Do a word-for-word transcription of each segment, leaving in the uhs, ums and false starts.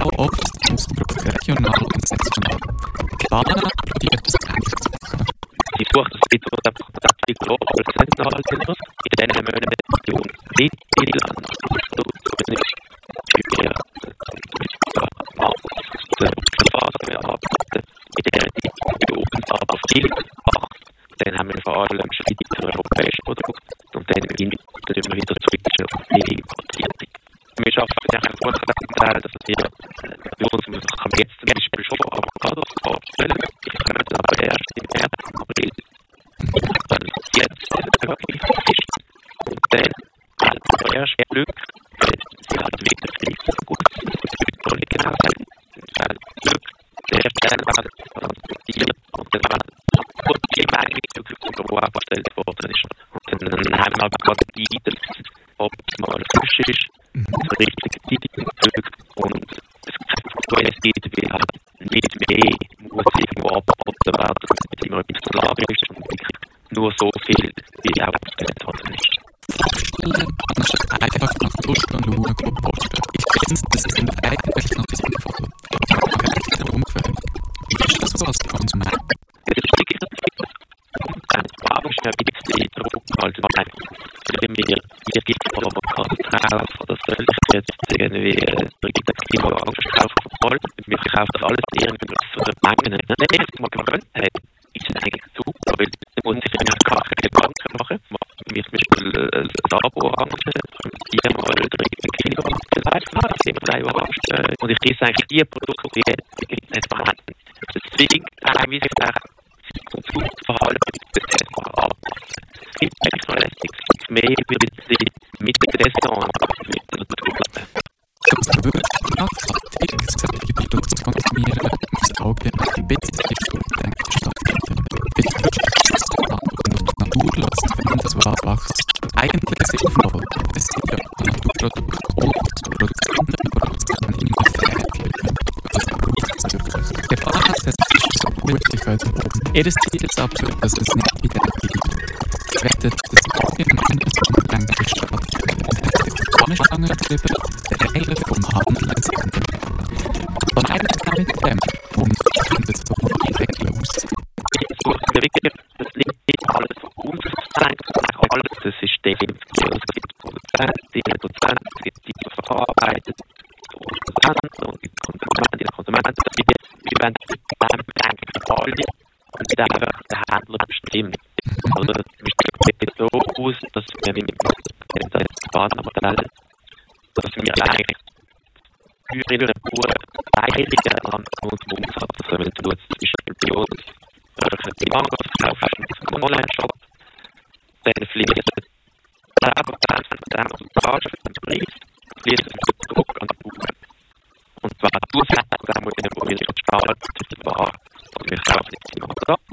auch oft den Ausdruck regional und saisonal. Ghana probiert das ähnlich zu machen. Sie sucht das Lied, das die global saisonal sind, in diesen Monaten die Region Mittelland, Tunesien, Libyen, die Phase wir arbeiten, in der die Jugend aber viel macht. Dann haben wir vor allem Schweizer europäische Produkte und dann immer wieder switchen auf die importierte. Wir schaffen ja auch gut, dass wir uns kann jetzt zum Beispiel schon Avocados vorstellen. Ich komme dann aber erst im März, April. Dann jetzt wirklich Fisch. Und dann halt aber erst Glück, wenn sie halt wirklich fließen. Gut, das wird noch nicht genau sein. Halt Glück, der dann halt transportiert und dann halt gut die Menge wirklich von der Rohr bestellt worden ist. Und dann haben wir aber gerade die, dass es optimal frisch ist. Der richtige Zeitpunkt und es gibt wie halt nicht mehr muss irgendwo abgeboten werden, dass es immer etwas zu Lager ist und nur so viel, wie auch abgestellt worden ist. Vorstellen, anstatt einfach nach Duschen und Schauen posten. Ich finde, das sind eigentlich noch sinnvoll, aber auch eigentlich ungefährlich. Wie ist das so als Konsument? Es ist wirklich das und dann ist ja wieder der Druck, also wenn mir hier gibt es Avocado drauf, oder soll ich jetzt irgendwie ein Kilo Orangen kaufen von Gold, wir verkaufen alles irgendwie so der Mengen. Wenn ich es mal gewöhnt habe, ist es eigentlich super, weil dann muss ich mir gar keine Gedanken machen. Wie zum Beispiel ein Abo Orangen, viermal dreizehn Kilo vielleicht, das sind drei Orangen. Und ich esse eigentlich die Produkte, die jetzt nicht vorhanden sind. Das zwingt teilweise auch das Konsumverhalten anpassen. Es gibt eigentlich noch nichts mehr, wie sie mit der Saison mit der Produkte. Kannst du wirklich nachhaltig solche Produkte konsumieren, muss auch ein bisschen die Stunden stattfinden. Bitte wirklich saisonal und auf die Natur lässt, wenn man das so anwächst. Eigentlich sinnvoll. Es sind ja Naturprodukte und Produzenten produzieren immer Ferien. Das braucht es wirklich. Der Plan hat es ist so gut, ich weiß nicht. Ihr Ziel ist aber, dass es nicht wieder gibt. Es wettet, dass allgemein ein Umdenken stattfindet. Die Pannenstange darüber, der Regel vom Handel ins Ende. Von einem kann mit dem, und ich finde es so die Regeln aussehen. Ich suche mir wirklich, das liegt nicht alles von uns ausdenkt, sondern alles das System. Es gibt Produzenten, Produzenten, es gibt die, die verarbeitet, Produzenten und die Konsumenten, die Konsumenten. Wir werden eigentlich alle und nicht einfach der Händler bestimmen. Also wir sehen so aus, dass wir mit dem Partnermodell, dass wir eigentlich für eine Bauern beteiligen an unserem Umsatz. Also wenn du jetzt zum Beispiel bei uns die Mangos kaufst im Online-Shop, dann fließt zehn Prozent von dem, was du zahlst für den Preis, fließt zurück an die Bauern. Und zwar zusätzlich zu dem, was wir in der Stahl für die Ware, also wir kaufen jetzt die Mangos ab.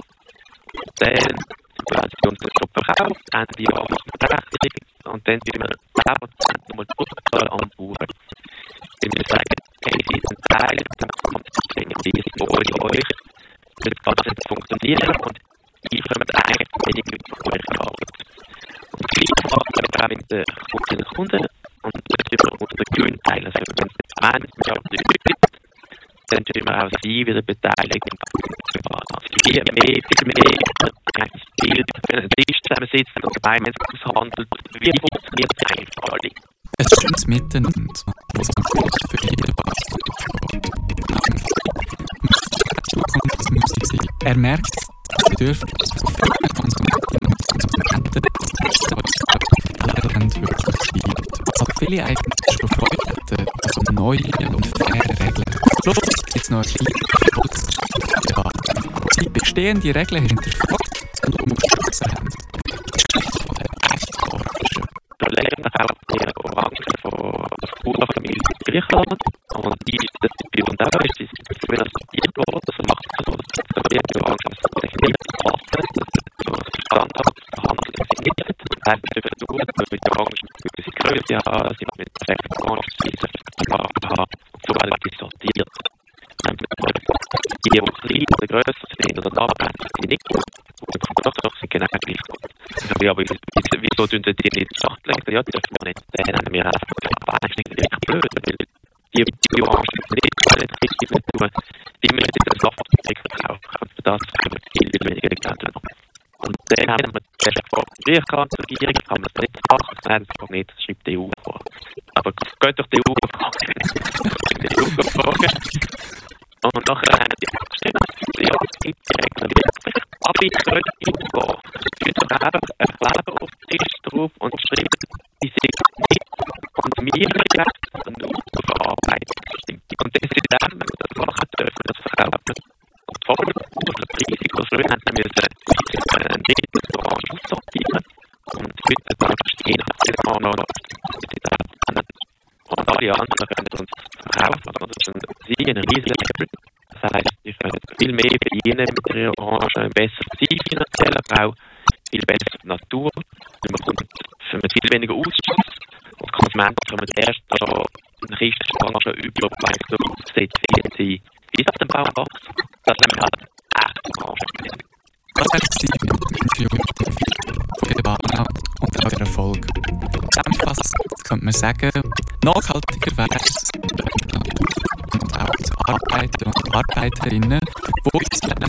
Dann wenn sie uns den Job verkauft, Ende Jahr machen wir die Rechnung und dann tun wir zehn Prozent nochmal zurückzahlen an die Bauern. Wenn wir sagen, hey, sie sind Teil, dann kommt das Risiko von euch, euch, das Ganze nicht funktionieren und ich komme eigentlich wenig mit von euch Arbeit. Und gleich machen wir auch mit den Kunden und Kunden und dann tun wir unsere Gewinn teilen. Also wenn es jetzt zwanzig Milliarden übrig gibt, dann tun wir auch sie wieder beteiligen also viel mehr, viel mehr das Bild, wenn ein Tisch zusammensitzen und gemeinsam aushandelt, wie funktioniert es eigentlich für alle? Ein schönes Miteinander, das am Schluss für jede passt und Zukunft muss ich sein. Er merkt das Bedürfnis von vielen Konsumentinnen und Konsumenten, dass das Land wirklich steigt. Was viele eigentlich schon Freude hätten, also neue und faire Regeln. Plus gibt es noch ein kleines Schutzdebatte. Die bestehende Regeln hinterfragt und unterstützen haben. Das ist von der echten Orange. Da legen wir auch die Orangen von der Kuhfamilie in Griechenland. Und die ist das bei uns auch, ist die früher sortiert worden. Also macht man so, dass die Orangen so definiert passen, dass so ein Standard der Handel definiert wird. Das heisst, wir versuchen, dass wir die Orangen eine gewisse Größe haben, sie mit perfekten Orangenweisen gemacht haben und so werden die sortiert. Wenn wir die, die klein oder grösser sind oder da sind, sind nicht gut. Und doch, doch sind genau gleich gut. Ja, aber wieso tun die nicht Schachteln? Ja, die dürfen wir nicht. Dann haben wir einfach eigentlich nicht wirklich blöd, weil die Biorange nicht richtig tun, die müssen den Saftdruck verkaufen. Für das können wir viel weniger Geld noch. Und dann haben wir zuerst gefragt, wie kann die Regierung, kann man das nicht machen? Nein, das nicht, das schreibt die E U vor. Aber geht doch die E U fragen. Die E U fragen. Und nachher haben die abgestimmt, ja, es gibt die Regeln wirklich. Aber ich könnte nicht gehen. Ich würde doch einfach ein Kleber auf den Tisch drauf und schreiben, die sind nicht konsumieren gerecht, sondern nur verarbeitet. Und das ist dann, wenn wir das machen dürfen, das verkaufen. Und vor allem auf das Risiko, früher haben wir müssen äh, nicht das Orange aussortieren. Und heute darfst du je nachdem auch noch und alle anderen können uns verkaufen. Das ist ein, sie ein riesiger Hebel. Das heisst, wir können viel mehr verdienen mit der Orange, besser für sie finanziell, aber auch viel besser für die Natur. Man bekommt für viel weniger Ausschuss. Und die Konsumenten kommen erst da eine Kiste Orange über, weil so aussieht, wie sie bis auf den Baum wächst. Das nehmen wir halt echt Orange. Was hat Sie mit dem Interview von der Debatte und auch der Erfolg? Zusammenfassend könnte man sagen, nachhaltiger wäre es und auch die Arbeiter und Arbeiterinnen, die ins Leben